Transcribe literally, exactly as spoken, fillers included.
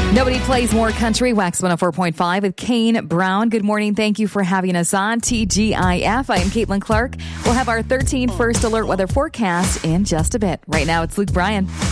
Nobody plays more country. Wax one oh four point five with Kane Brown. Good morning. Thank you for having us on T G I F. I am Caitlin Clark. We'll have our thirteen first alert weather forecast in just a bit. Right now, it's Luke Bryan.